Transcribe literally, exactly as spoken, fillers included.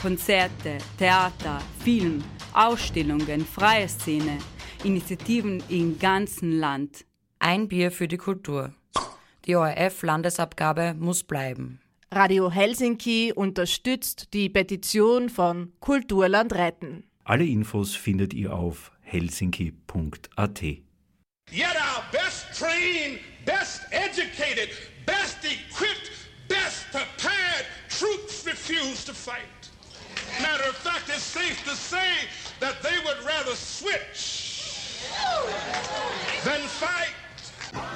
Konzerte, Theater, Film, Ausstellungen, freie Szene, Initiativen im ganzen Land. Ein Bier für die Kultur. Die O R F-Landesabgabe muss bleiben. Radio Helsinki unterstützt die Petition von Kulturland retten. Alle Infos findet ihr auf helsinki punkt a t. Yet our best trained, best educated, best equipped, best prepared troops refuse to fight. Matter of fact, it's safe to say that they would rather switch than fight.